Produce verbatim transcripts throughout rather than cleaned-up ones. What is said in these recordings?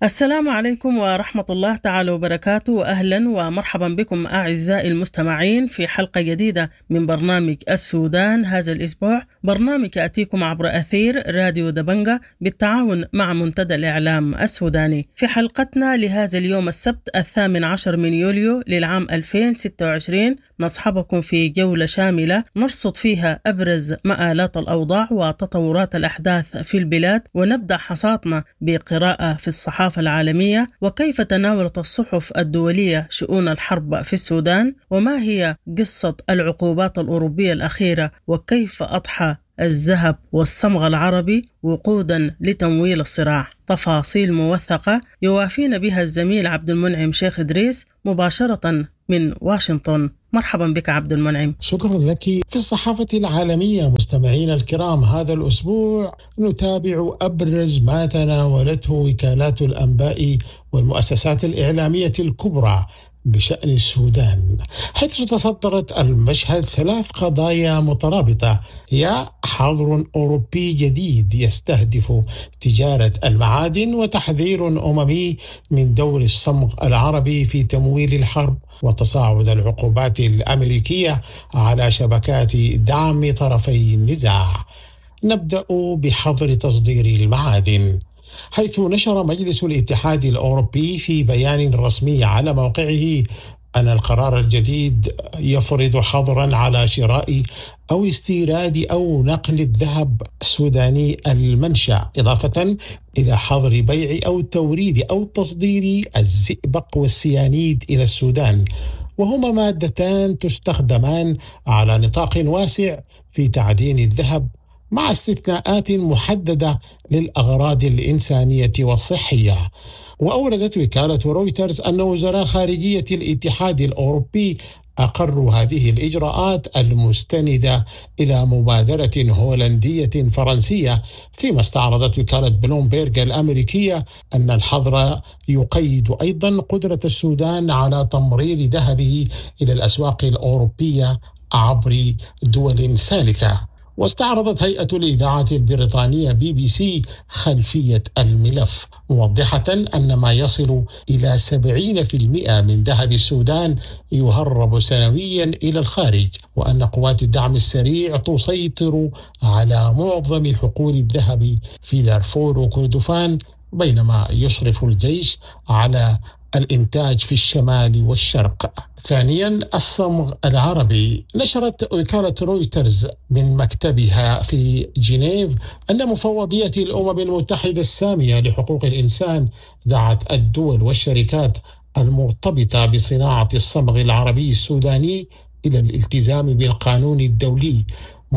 السلام عليكم ورحمة الله تعالى وبركاته، وأهلا ومرحبا بكم أعزائي المستمعين في حلقة جديدة من برنامج السودان. هذا الأسبوع برنامج يأتيكم عبر أثير راديو دبنجة بالتعاون مع منتدى الإعلام السوداني. في حلقتنا لهذا اليوم السبت الثامن عشر من يوليو للعام ألفين وستة وعشرين نصحبكم في جولة شاملة نرصد فيها أبرز مآلات الأوضاع وتطورات الأحداث في البلاد، ونبدأ حصاتنا بقراءة في الصحافة العالمية وكيف تناولت الصحف الدولية شؤون الحرب في السودان، وما هي قصة العقوبات الأوروبية الأخيرة، وكيف أضحى الذهب والصمغ العربي وقودا لتمويل الصراع. تفاصيل موثقة يوافينا بها الزميل عبد المنعم شيخ إدريس مباشرة من واشنطن. مرحبا بك عبد المنعم. شكرا لك. في الصحافة العالمية مستمعينا الكرام، هذا الأسبوع نتابع أبرز ما تناولته وكالات الأنباء والمؤسسات الإعلامية الكبرى بشأن السودان، حيث تصدرت المشهد ثلاث قضايا مترابطة: هي حظر أوروبي جديد يستهدف تجارة المعادن، وتحذير أممي من دور الصمغ العربي في تمويل الحرب، وتصاعد العقوبات الأمريكية على شبكات دعم طرفي النزاع. نبدأ بحظر تصدير المعادن، حيث نشر مجلس الاتحاد الأوروبي في بيان رسمي على موقعه أن القرار الجديد يفرض حظرا على شراء أو استيراد أو نقل الذهب السوداني المنشأ، إضافة إلى حظر بيع أو توريد أو تصدير الزئبق والسيانيد إلى السودان، وهما مادتان تستخدمان على نطاق واسع في تعدين الذهب، مع استثناءات محددة للأغراض الإنسانية والصحية. وأوردت وكالة رويترز أن وزراء خارجية الاتحاد الأوروبي أقروا هذه الإجراءات المستندة إلى مبادرة هولندية فرنسية، فيما استعرضت وكالة بلومبيرغ الأمريكية أن الحظر يقيد أيضا قدرة السودان على تمرير ذهبه إلى الأسواق الأوروبية عبر دول ثالثة. واستعرضت هيئة الإذاعة البريطانية بي بي سي خلفية الملف، موضحة أن ما يصل إلى سبعين بالمئة من ذهب السودان يهرب سنويا إلى الخارج، وأن قوات الدعم السريع تسيطر على معظم حقول الذهب في دارفور وكردفان، بينما يشرف الجيش على الإنتاج في الشمال والشرق. ثانيا، الصمغ العربي. نشرت وكالة رويترز من مكتبها في جنيف أن مفوضية الأمم المتحدة السامية لحقوق الإنسان دعت الدول والشركات المرتبطة بصناعة الصمغ العربي السوداني إلى الالتزام بالقانون الدولي،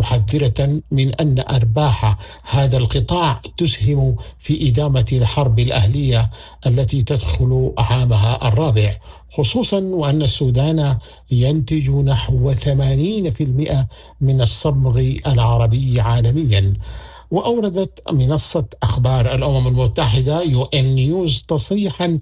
محذرة من أن أرباح هذا القطاع تسهم في إدامة الحرب الأهلية التي تدخل عامها الرابع، خصوصا وأن السودان ينتج نحو ثمانين بالمئة من الصمغ العربي عالميا. وأوردت منصة أخبار الأمم المتحدة يو إن نيوز تصريحا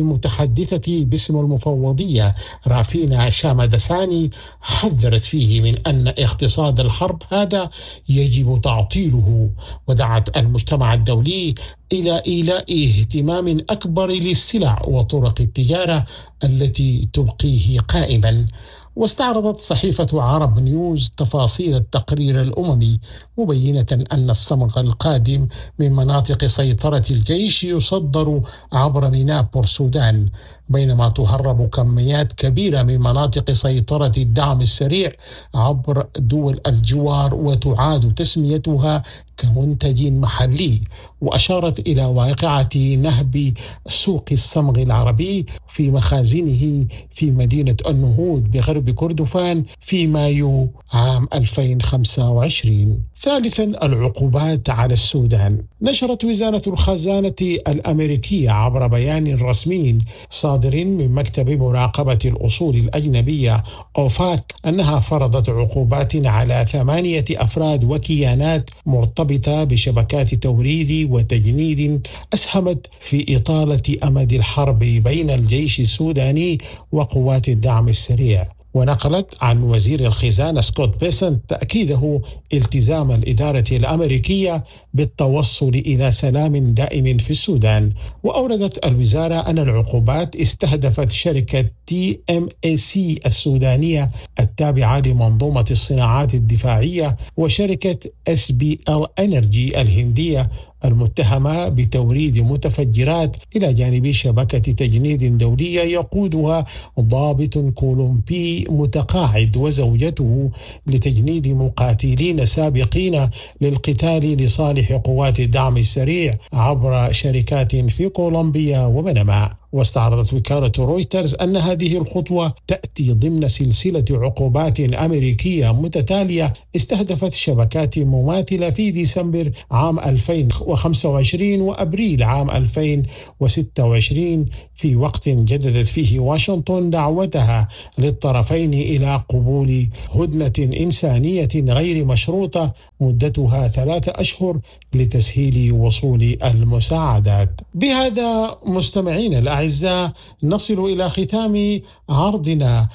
للمتحدثة باسم المفوضية رافينا شامدساني، حذرت فيه من أن اقتصاد الحرب هذا يجب تعطيله، ودعت المجتمع الدولي إلى إيلاء اهتمام أكبر للسلع وطرق التجارة التي تبقيه قائما. واستعرضت صحيفة عرب نيوز تفاصيل التقرير الأممي، مبينة أن الصمغ القادم من مناطق سيطرة الجيش يصدر عبر ميناء بورسودان، بينما تهرب كميات كبيرة من مناطق سيطرة الدعم السريع عبر دول الجوار وتعاد تسميتها كمنتج محلي. وأشارت إلى واقعة نهب سوق الصمغ العربي في مخازنه في مدينة النهوض بغرب كردفان في مايو عام ألفين وخمسة وعشرين. ثالثا، العقوبات على السودان. نشرت وزارة الخزانة الأمريكية عبر بيان رسمي صادر من مكتب مراقبة الأصول الأجنبية أوفاك أنها فرضت عقوبات على ثمانية أفراد وكيانات مرتبطة بشبكات توريد وتجنيد أسهمت في إطالة أمد الحرب بين الجيش السوداني وقوات الدعم السريع. ونقلت عن وزير الخزانة سكوت بيسنت تأكيده التزام الإدارة الأمريكية بالتوصل إلى سلام دائم في السودان. وأوردت الوزارة أن العقوبات استهدفت شركة تي إم إيه سي السودانية التابعة لمنظومة الصناعات الدفاعية وشركة إس بي إل إنرجي الهندية المتهمة بتوريد متفجرات إلى جانب شبكة تجنيد دولية يقودها ضابط كولومبي متقاعد وزوجته لتجنيد مقاتلين سابقين للقتال لصالح قوات الدعم السريع عبر شركات في كولومبيا وبنما. واستعرضت وكالة رويترز أن هذه الخطوة تأتي ضمن سلسلة عقوبات أمريكية متتالية استهدفت شبكات مماثلة في ديسمبر عام ألفين وخمسة وعشرين وأبريل عام ألفين وستة وعشرين، في وقت جددت فيه واشنطن دعوتها للطرفين إلى قبول هدنة إنسانية غير مشروطة مدتها ثلاثة أشهر لتسهيل وصول المساعدات. بهذا مستمعين الأعزاء نصل إلى ختام عرضنا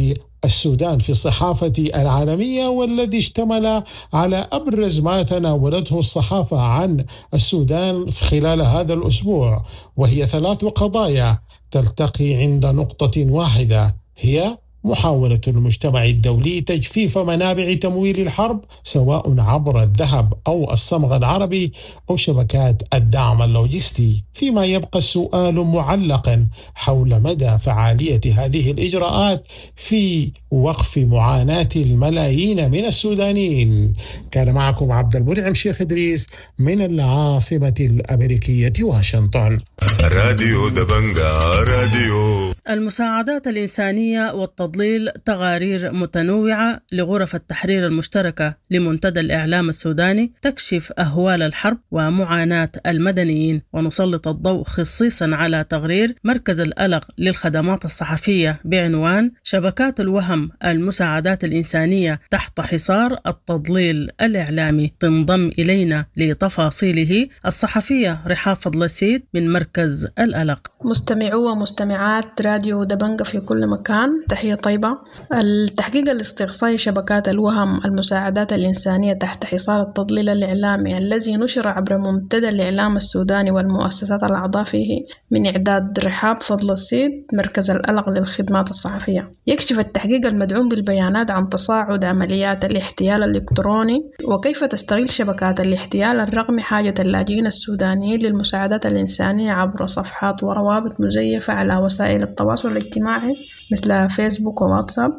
للسودان في الصحافة العالمية، والذي اشتمل على أبرز ما تناولته الصحافة عن السودان خلال هذا الأسبوع، وهي ثلاث قضايا تلتقي عند نقطة واحدة، هي محاولة المجتمع الدولي تجفيف منابع تمويل الحرب سواء عبر الذهب أو الصمغ العربي أو شبكات الدعم اللوجستي، فيما يبقى السؤال معلقا حول مدى فعالية هذه الإجراءات في وقف معاناة الملايين من السودانيين. كان معكم عبد المنعم شيخ إدريس من العاصمة الأمريكية واشنطن. راديو دبنجا راديو. المساعدات الإنسانية والتضليل تقارير متنوعة لغرف التحرير المشتركة لمنتدى الإعلام السوداني تكشف أهوال الحرب ومعاناة المدنيين، ونسلط الضوء خصيصا على تقرير مركز الألق للخدمات الصحفية بعنوان شبكات الوهم المساعدات الإنسانية تحت حصار التضليل الإعلامي. تنضم إلينا لتفاصيله الصحفية رحاب فضل السيد من مركز الألق. مستمعو ومستمعات راديو دبنجة في كل مكان، تحية طيبة. التحقيق الاستقصائي شبكات الوهم المساعدات الإنسانية تحت حصار التضليل الإعلامي الذي نشر عبر منتدى الإعلام السوداني والمؤسسات الأعضاء فيه من إعداد رحاب فضل السيد مركز الألق للخدمات الصحفية، يكشف التحقيق المدعوم بالبيانات عن تصاعد عمليات الاحتيال الإلكتروني وكيف تستغل شبكات الاحتيال الرقمي حاجة اللاجئين السودانيين للمساعدات الإنسانية عبر صفحات وروابط مزيفة على وسائل التواصل الاجتماعي مثل فيسبوك وواتساب،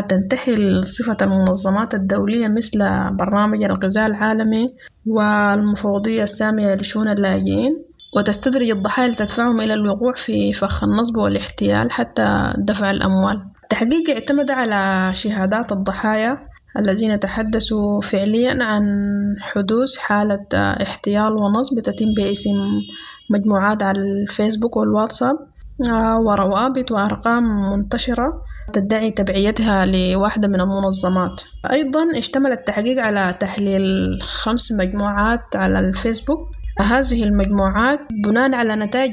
تنتحل صفة المنظمات الدولية مثل برنامج الغذاء العالمي والمفوضية السامية لشؤون اللاجئين، وتستدرج الضحايا لتدفعهم إلى الوقوع في فخ النصب والاحتيال حتى دفع الأموال. التحقيق اعتمد على شهادات الضحايا الذين تحدثوا فعليا عن حدوث حالة احتيال ونصب تتم باسم مجموعات على الفيسبوك والواتساب وروابط وأرقام منتشرة تدعي تبعيتها لواحدة من المنظمات. أيضا اشتمل التحقيق على تحليل خمس مجموعات على الفيسبوك. هذه المجموعات بناء على نتائج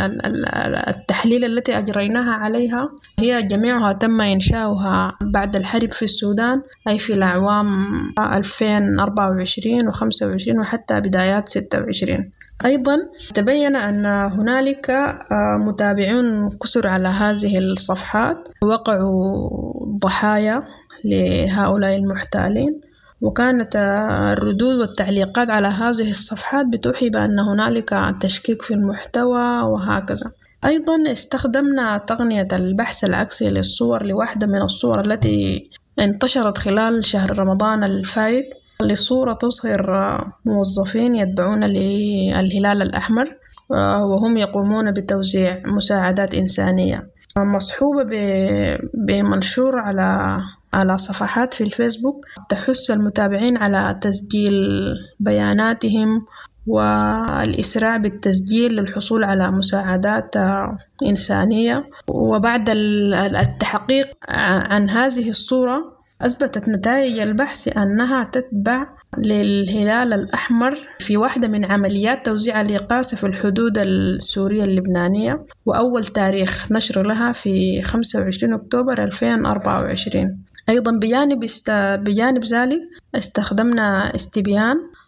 التحليل التي أجريناها عليها هي جميعها تم إنشاؤها بعد الحرب في السودان، أي في الأعوام ألفين وأربعة وعشرين وخمسة وعشرين وحتى بدايات ستة وعشرين. أيضا تبين أن هنالك متابعون كثر على هذه الصفحات وقعوا ضحايا لهؤلاء المحتالين، وكانت الردود والتعليقات على هذه الصفحات بتوحي بأن هنالك تشكيك في المحتوى وهكذا. أيضا استخدمنا تقنية البحث العكسي للصور لواحدة من الصور التي انتشرت خلال شهر رمضان الفائت لصورة تظهر موظفين يتبعون للهلال الأحمر وهم يقومون بتوزيع مساعدات إنسانية، مصحوبة بمنشور على على صفحات في الفيسبوك تحث المتابعين على تسجيل بياناتهم والإسراع بالتسجيل للحصول على مساعدات إنسانية. وبعد التحقيق عن هذه الصورة أثبتت نتائج البحث أنها تتبع للهلال الأحمر في واحدة من عمليات توزيع الإغاثة في الحدود السورية اللبنانية، وأول تاريخ نشر لها في خمسة وعشرين أكتوبر ألفين وأربعة وعشرين. أيضا بجانب, است... بجانب ذلك استخدمنا استبيان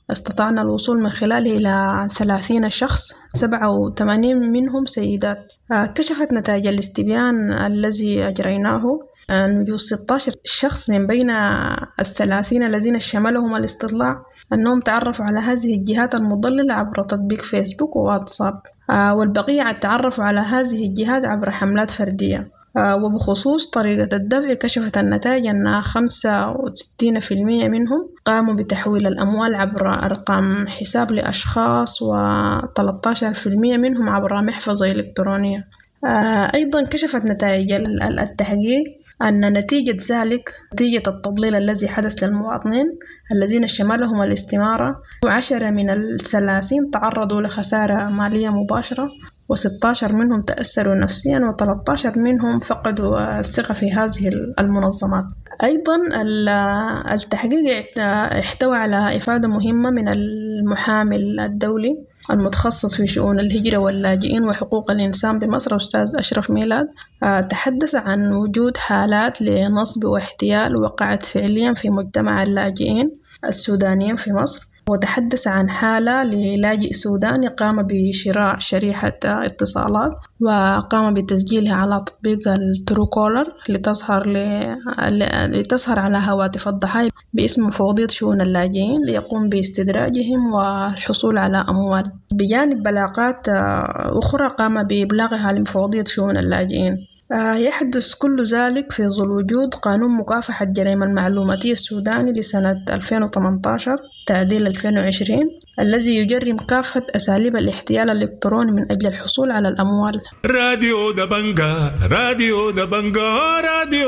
استطعنا الوصول من خلاله إلى ثلاثين شخص، سبعة وثمانين منهم سيدات. كشفت نتائج الاستبيان الذي أجريناه عن وجود ستة عشر شخص من بين الثلاثين الذين شملهم الاستطلاع أنهم تعرفوا على هذه الجهات المضللة عبر تطبيق فيسبوك وواتساب، والبقية تعرفوا على هذه الجهات عبر حملات فردية. وبخصوص طريقة الدفع، كشفت النتائج أن خمسة وستين بالمئة منهم قاموا بتحويل الأموال عبر أرقام حساب لأشخاص، وثلاثة عشر بالمئة منهم عبر محفظة إلكترونية. أيضا كشفت نتائج التحقيق أن نتيجة ذلك، نتيجة التضليل الذي حدث للمواطنين الذين شملهم الاستمارة، وعشرة من الثلاثين تعرضوا لخسارة مالية مباشرة، وستة عشر منهم تأثروا نفسيا، وثلاثة عشر منهم فقدوا الثقة في هذه المنظمات. أيضا التحقيق احتوى على إفادة مهمة من المحامي الدولي المتخصص في شؤون الهجرة واللاجئين وحقوق الإنسان بمصر، أستاذ أشرف ميلاد. تحدث عن وجود حالات لنصب واحتيال وقعت فعليا في مجتمع اللاجئين السودانيين في مصر، وتحدث عن حالة للاجئ سوداني قام بشراء شريحة اتصالات وقام بتسجيلها على تطبيق التروكولر لتظهر لتظهر على هواتف الضحايا باسم مفوضية شؤون اللاجئين ليقوم باستدراجهم والحصول على أموال، بجانب بلاغات أخرى قام بإبلاغها لمفوضية شؤون اللاجئين. يحدث كل ذلك في ظل وجود قانون مكافحة الجريمة المعلوماتية السوداني لسنة ألفين وثمانية عشر تعديل ألفين وعشرين الذي يجرم كافة أساليب الاحتيال الإلكتروني من أجل الحصول على الأموال. راديو دبنجا راديو دبنجا راديو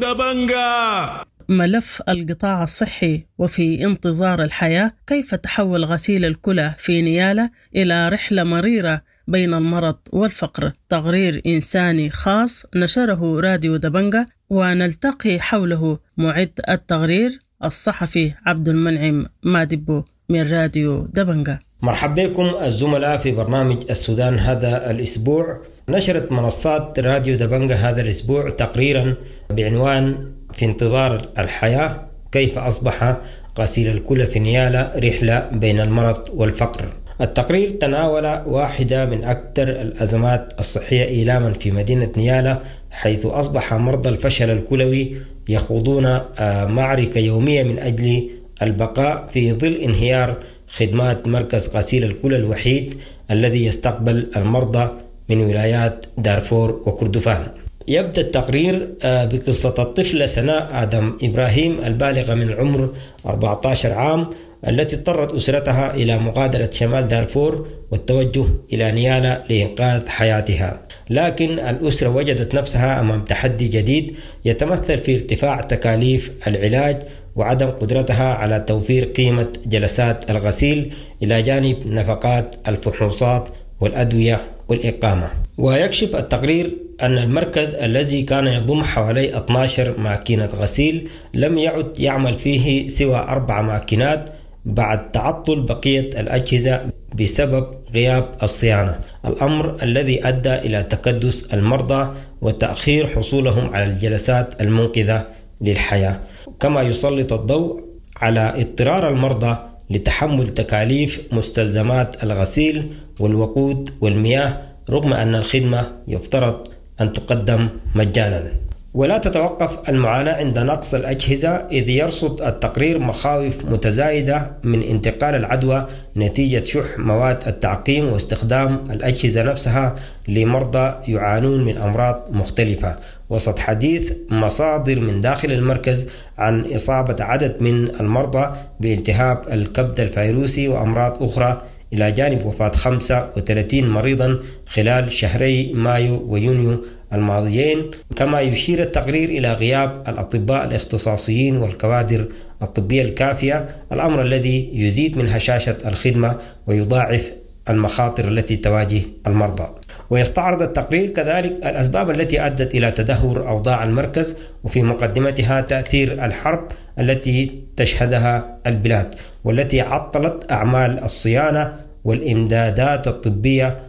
دبنجا. ملف القطاع الصحي وفي انتظار الحياة، كيف تحول غسيل الكلى في نيالة إلى رحلة مريرة بين المرض والفقر. تقرير إنساني خاص نشره راديو دبنجا، ونلتقي حوله معد التقرير الصحفي عبد المنعم مادبو من راديو دبنجا. مرحبا بكم الزملاء في برنامج السودان هذا الأسبوع. نشرت منصات راديو دبنجا هذا الأسبوع تقريرا بعنوان في انتظار الحياة، كيف أصبح غسيل الكلى في نيالة رحلة بين المرض والفقر. التقرير تناول واحدة من أكثر الأزمات الصحية إيلاما في مدينة نيالة، حيث أصبح مرضى الفشل الكلوي يخوضون معركة يومية من أجل البقاء في ظل انهيار خدمات مركز غسيل الكلى الوحيد الذي يستقبل المرضى من ولايات دارفور وكردفان. يبدأ التقرير بقصة الطفلة سناء آدم إبراهيم البالغة من العمر أربعة عشر عام، التي اضطرت أسرتها إلى مغادرة شمال دارفور والتوجه إلى نيالة لإنقاذ حياتها. لكن الأسرة وجدت نفسها أمام تحدي جديد يتمثل في ارتفاع تكاليف العلاج وعدم قدرتها على توفير قيمة جلسات الغسيل إلى جانب نفقات الفحوصات والأدوية والإقامة. ويكشف التقرير أن المركز الذي كان يضم حوالي اثنتي عشرة ماكينة غسيل لم يعد يعمل فيه سوى أربع ماكينات بعد تعطل بقية الأجهزة بسبب غياب الصيانة، الأمر الذي أدى إلى تكدس المرضى وتأخير حصولهم على الجلسات المنقذة للحياة، كما يسلط الضوء على اضطرار المرضى لتحمل تكاليف مستلزمات الغسيل والوقود والمياه رغم أن الخدمة يفترض أن تقدم مجانا. ولا تتوقف المعاناة عند نقص الأجهزة، إذ يرصد التقرير مخاوف متزايدة من انتقال العدوى نتيجة شح مواد التعقيم واستخدام الأجهزة نفسها لمرضى يعانون من أمراض مختلفة، وسط حديث مصادر من داخل المركز عن إصابة عدد من المرضى بالتهاب الكبد الفيروسي وأمراض أخرى، إلى جانب وفاة خمسة وثلاثين مريضا خلال شهري مايو ويونيو الماضيين. كما يشير التقرير إلى غياب الأطباء الاختصاصيين والكوادر الطبية الكافية، الأمر الذي يزيد من هشاشة الخدمة ويضاعف المخاطر التي تواجه المرضى. ويستعرض التقرير كذلك الأسباب التي أدت إلى تدهور أوضاع المركز، وفي مقدمتها تأثير الحرب التي تشهدها البلاد والتي عطلت أعمال الصيانة والإمدادات الطبية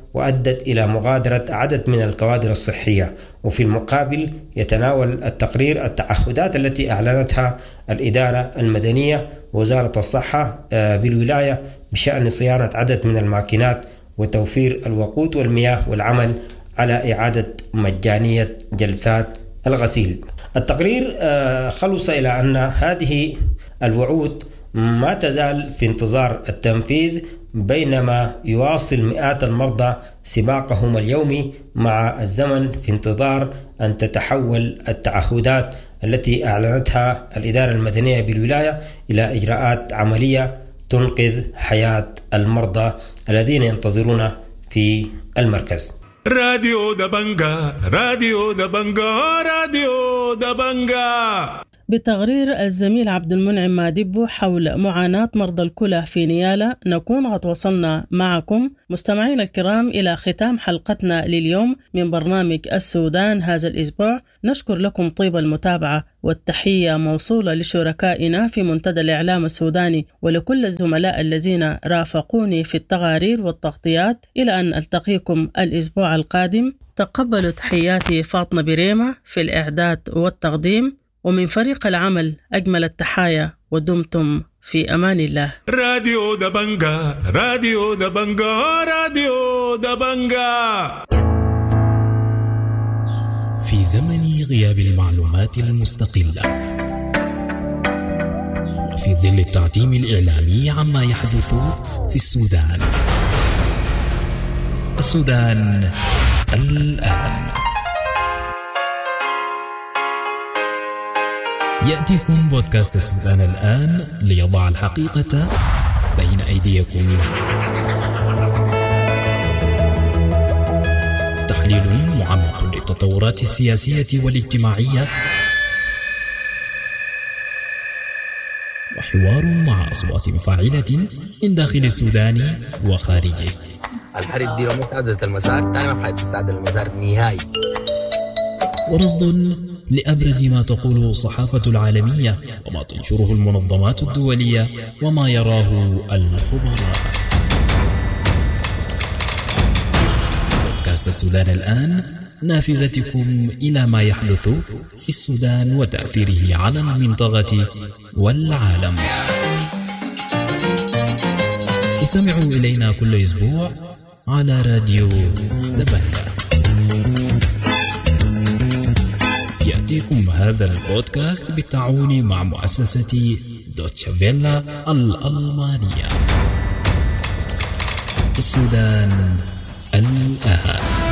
وأدت إلى مغادرة عدد من الكوادر الصحية. وفي المقابل يتناول التقرير التعهدات التي أعلنتها الإدارة المدنية ووزارة الصحة بالولاية بشأن صيانة عدد من الماكينات وتوفير الوقود والمياه والعمل على إعادة مجانية جلسات الغسيل. التقرير خلص إلى أن هذه الوعود ما تزال في انتظار التنفيذ، بينما يواصل مئات المرضى سباقهم اليومي مع الزمن في انتظار أن تتحول التعهدات التي أعلنتها الإدارة المدنية بالولاية إلى إجراءات عملية تنقذ حياة المرضى الذين ينتظرون في المركز. راديو دبنجا راديو دبنجا راديو دبنجا. بتقرير الزميل عبد المنعم مادبو حول معاناة مرضى الكلى في نيالا نكون قد وصلنا معكم مستمعين الكرام إلى ختام حلقتنا لليوم من برنامج السودان هذا الأسبوع. نشكر لكم طيب المتابعة، والتحية موصولة لشركائنا في منتدى الإعلام السوداني ولكل الزملاء الذين رافقوني في التقارير والتغطيات. إلى أن ألتقيكم الأسبوع القادم، تقبلوا تحياتي فاطمة بريمة في الإعداد والتقديم، ومن فريق العمل أجمل التحايا، ودمتم في أمان الله. راديو دبنجا راديو دبنجا راديو دبنجا. في زمن غياب المعلومات المستقلة وفي ظل التعتيم الإعلامي عما يحدث في السودان، السودان الآن يأتيكم بودكاست السودان الآن ليضع الحقيقة بين أيديكم. تحليل معمق للتطورات السياسية والاجتماعية، وحوار مع أصوات فاعلة من داخل السودان وخارجه. الحرب دي لو مستعدة المسار تاني ما في حد مستعد المسار نهائي. ورصد لأبرز ما تقوله الصحافة العالمية وما تنشره المنظمات الدولية وما يراه الخبراء. بودكاست السودان الآن، نافذتكم إلى ما يحدث في السودان وتأثيره على المنطقة والعالم. استمعوا إلينا كل أسبوع على راديو دبنجا. يأتيكم هذا البودكاست بالتعاون مع مؤسسة دوتشه فيلا الألمانية. السودان الآن.